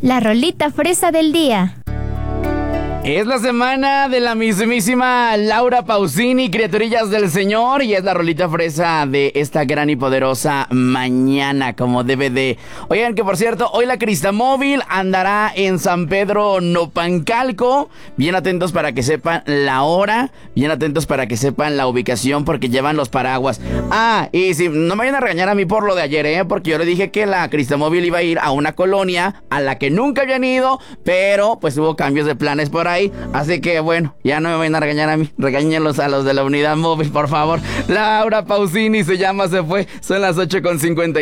La rolita fresa del día. Es la semana de la mismísima Laura Pausini, criaturillas del Señor, y es la rolita fresa de esta gran y poderosa mañana, como debe de. Oigan, que por cierto, hoy la Cristamóvil andará en San Pedro Nopancalco. Bien atentos para que sepan la hora, bien atentos para que sepan la ubicación, porque llevan los paraguas. Ah, y si no me vayan a regañar a mí por lo de ayer, porque yo le dije que la Cristamóvil iba a ir a una colonia a la que nunca habían ido, pero pues hubo cambios de planes por ahí. Así que bueno, ya no me vayan a regañar a mí, regáñenlos a los de la unidad móvil, por favor. Laura Pausini se llama, se fue. Son las 8:50.